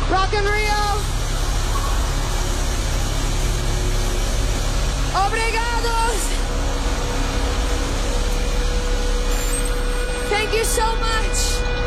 Rock in Rio. Obrigados. Thank you so much.